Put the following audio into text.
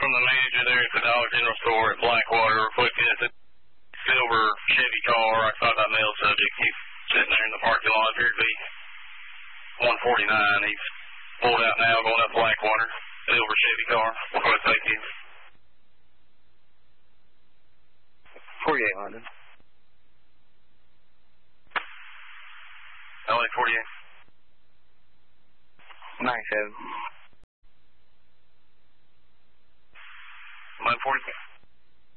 from the manager there at the Dollar General store at Blackwater. We're looking at the silver Chevy car. I thought I mailed subject. He's sitting there in the parking lot. Appears to be 149. He's pulled out now, going up Blackwater. Silver Chevy car. What thank you. 48 London. LA 48. 97.